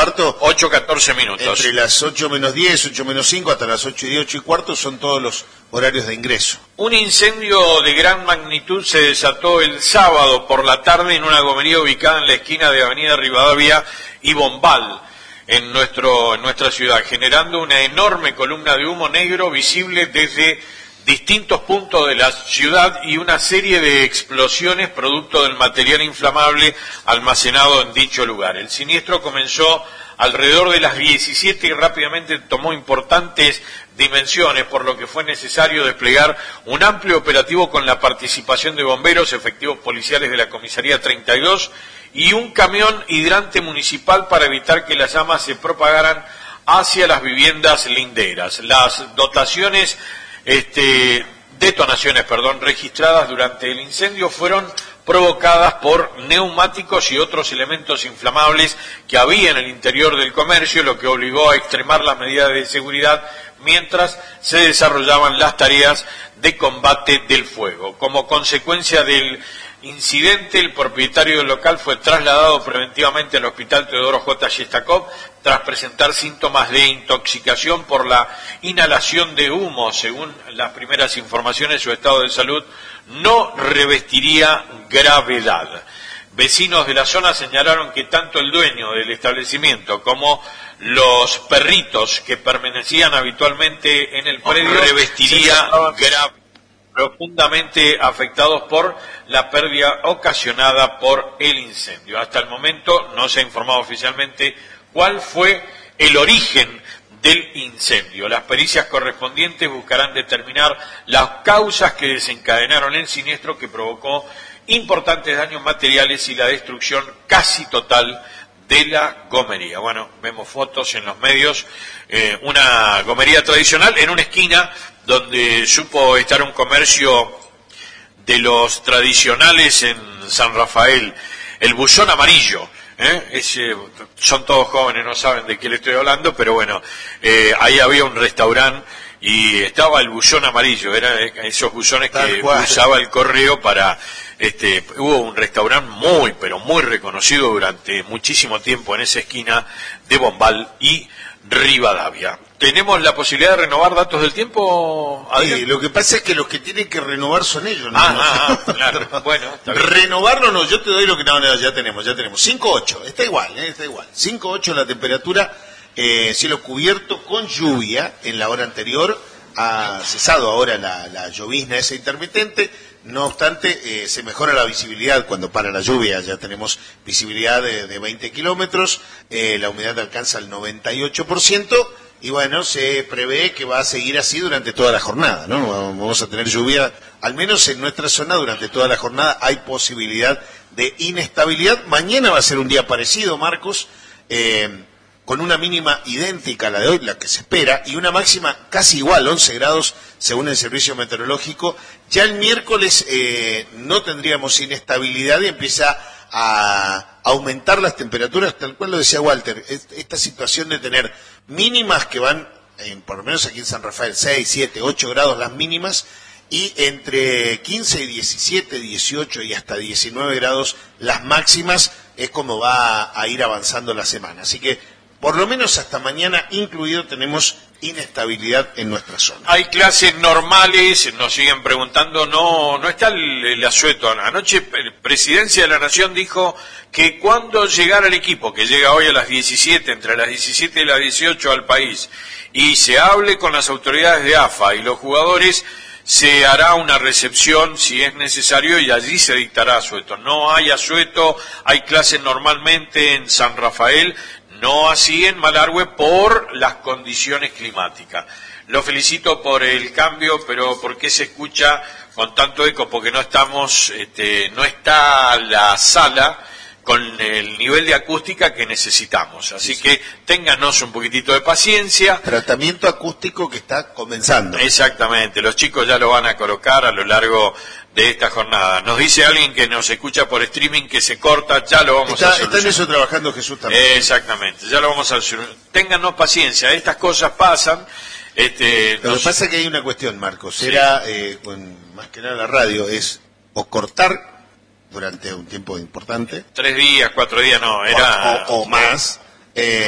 cuarto. 8:14 minutos. Entre las 8 menos 10, 8 menos 5, hasta las 8 y 10, 8 y cuarto son todos los horarios de ingreso. Un incendio de gran magnitud se desató el sábado por la tarde en una gomería ubicada en la esquina de Avenida Rivadavia y Bombal, en nuestra ciudad, generando una enorme columna de humo negro visible desde distintos puntos de la ciudad y una serie de explosiones producto del material inflamable almacenado en dicho lugar. El siniestro comenzó alrededor de las 17 y rápidamente tomó importantes dimensiones, por lo que fue necesario desplegar un amplio operativo con la participación de bomberos, efectivos policiales de la Comisaría 32 y un camión hidrante municipal para evitar que las llamas se propagaran hacia las viviendas linderas. Las detonaciones registradas durante el incendio fueron provocadas por neumáticos y otros elementos inflamables que había en el interior del comercio, lo que obligó a extremar las medidas de seguridad mientras se desarrollaban las tareas de combate del fuego. Como consecuencia del incidente, el propietario del local fue trasladado preventivamente al Hospital Teodoro J. Shestakov tras presentar síntomas de intoxicación por la inhalación de humo. Según las primeras informaciones, su estado de salud no revestiría gravedad. Vecinos de la zona señalaron que tanto el dueño del establecimiento como los perritos que permanecían habitualmente en el predio revestiría profundamente afectados por la pérdida ocasionada por el incendio. Hasta el momento no se ha informado oficialmente cuál fue el origen del incendio. Las pericias correspondientes buscarán determinar las causas que desencadenaron el siniestro que provocó importantes daños materiales y la destrucción casi total de la gomería. Bueno, vemos fotos en los medios, una gomería tradicional en una esquina donde supo estar un comercio de los tradicionales en San Rafael, el Buzón Amarillo. Son todos jóvenes, no saben de qué le estoy hablando, pero bueno, ahí había un restaurante y estaba el Buzón Amarillo, eran esos buzones que usaba el correo para... hubo un restaurante pero muy reconocido durante muchísimo tiempo en esa esquina de Bombal y Rivadavia. ¿Tenemos la posibilidad de renovar datos del tiempo, Adrián? Sí, lo que pasa es que los que tienen que renovar son ellos, ¿no? Claro. Bueno, está bien. Renovarlo no, yo te doy lo que no, ya tenemos. 5.8, está igual. 5.8 la temperatura, cielo cubierto con lluvia en la hora anterior, ha cesado ahora la llovizna esa intermitente. No obstante, se mejora la visibilidad cuando para la lluvia, ya tenemos visibilidad de 20 kilómetros, la humedad alcanza el 98%, y bueno, se prevé que va a seguir así durante toda la jornada, ¿no? Vamos a tener lluvia, al menos en nuestra zona, durante toda la jornada hay posibilidad de inestabilidad. Mañana va a ser un día parecido, Marcos, con una mínima idéntica a la de hoy, la que se espera, y una máxima casi igual, 11 grados, según el servicio meteorológico. Ya el miércoles no tendríamos inestabilidad y empieza a aumentar las temperaturas, tal cual lo decía Walter, esta situación de tener mínimas que van, por lo menos aquí en San Rafael, 6, 7, 8 grados las mínimas, y entre 15 y 17, 18 y hasta 19 grados las máximas, es como va a ir avanzando la semana. Así que, por lo menos hasta mañana incluido, tenemos inestabilidad en nuestra zona. Hay clases normales, nos siguen preguntando, no está el asueto. Anoche Presidencia de la Nación dijo que cuando llegara el equipo, que llega hoy a las 17, entre las 17 y las 18 al país, y se hable con las autoridades de AFA y los jugadores, se hará una recepción si es necesario y allí se dictará asueto. No hay asueto, hay clases normalmente en San Rafael, no así en Malargüe por las condiciones climáticas. Lo felicito por el cambio, pero ¿por qué se escucha con tanto eco? Porque no estamos, no está la sala con el nivel de acústica que necesitamos. Así que ténganos un poquitito de paciencia. Tratamiento acústico que está comenzando. Exactamente, los chicos ya lo van a colocar a lo largo de esta jornada. Nos dice alguien que nos escucha por streaming que se corta, ya lo vamos a solucionar. Está en eso trabajando Jesús también. Exactamente, ya lo vamos a solucionar. Ténganos paciencia, estas cosas pasan. Lo que pasa es que hay una cuestión, Marcos, era, más que nada la radio, es o cortar durante un tiempo importante. 3 días, 4 días, no, era... O más,